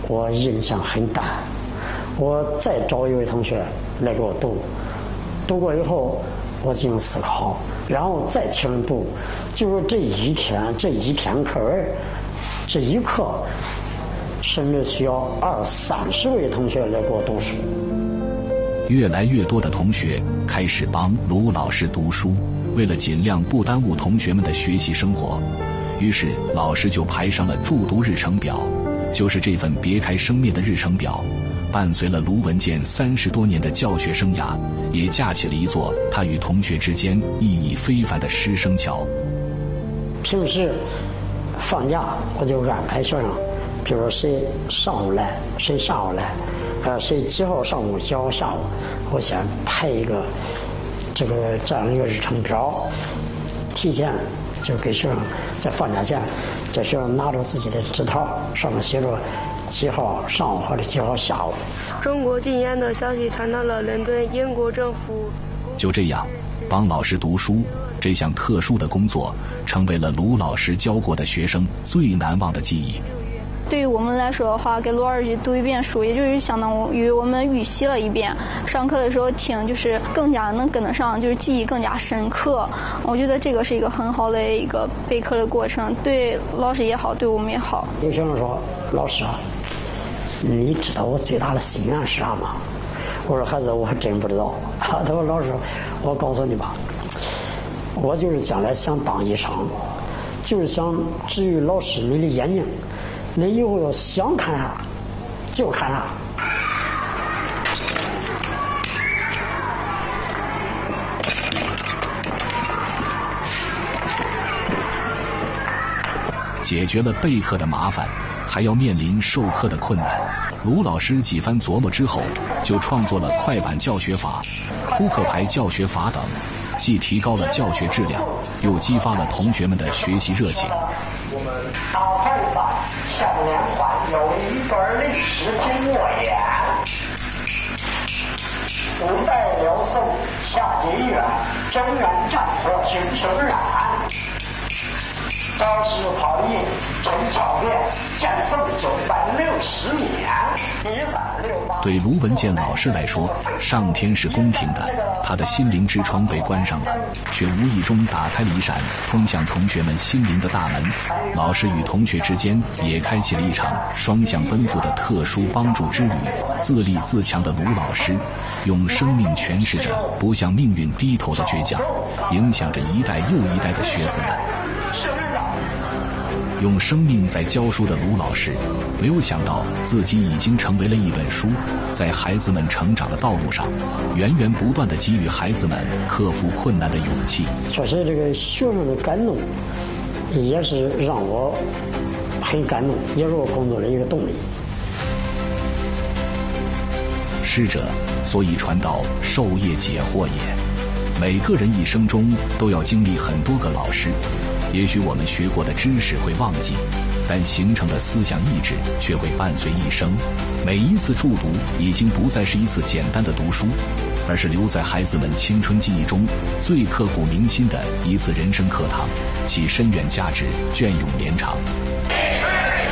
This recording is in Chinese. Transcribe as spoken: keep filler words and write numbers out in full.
我印象很淡。我再找一位同学来给我读，读过以后我进行思考，然后再请人读，就是这一天这一天课这一课甚至需要二三十位同学来给我读书。 越来越多的同学开始帮卢老师读书，为了尽量不耽误同学们的学习生活，于是老师就排上了助读日程表，就是这份别开生面的日程表，伴随了卢文健三十多年的教学生涯，也架起了一座他与同学之间意义非凡的师生桥。 平时放假我就安排学生，比如说谁上午来，谁下午来，呃，谁几号上午几号下午，我先排一个这个这样的一个日程表，提前就给学生在放假前，这学生拿着自己的纸条，上面写着几号上午或者几号下午。 中国禁烟的消息传到了伦敦，英国政府就这样帮老师读书这项特殊的工作，成为了卢老师教过的学生最难忘的记忆。 对于我们来说的话，给卢老师读一遍书，也就是相当于我们预习了一遍。上课的时候听，就是更加能跟得上，就是记忆更加深刻。我觉得这个是一个很好的一个备课的过程，对老师也好，对我们也好。 有学生说：“老师啊，你知道我最大的心愿是啥吗？”我说：“孩子，我还真不知道。”他说：“老师，我告诉你吧，我就是将来想当医生，就是想治愈老师你的眼睛。你以后要想看啥就看啥。” 解决了备课的麻烦，还要面临授课的困难。卢老师几番琢磨之后，就创作了快板教学法、扑克牌教学法等，既提高了教学质量，又激发了同学们的学习热情。 打快板向连环有一段历史经过言，五代辽宋夏金元，中原战火熊熊燃，招式跑印陈巧变，建宋九百六十年，一三六八。 对卢文健老师来说，上天是公平的，他的心灵之窗被关上了，却无意中打开了一扇通向同学们心灵的大门。老师与同学之间也开启了一场双向奔赴的特殊帮助之旅。自立自强的卢老师，用生命诠释着不向命运低头的倔强，影响着一代又一代的学子们。用生命在教书的卢老师，没有想到自己已经成为了一本书，在孩子们成长的道路上，源源不断地给予孩子们克服困难的勇气。 确实，这个学生的感动，也是让我很感动，也是我工作的一个动力。 师者，所以传道授业解惑也。每个人一生中都要经历很多个老师。也许我们学过的知识会忘记，但形成的思想意志却会伴随一生。每一次助读已经不再是一次简单的读书，而是留在孩子们青春记忆中最刻骨铭心的一次人生课堂，其深远价值隽永绵长。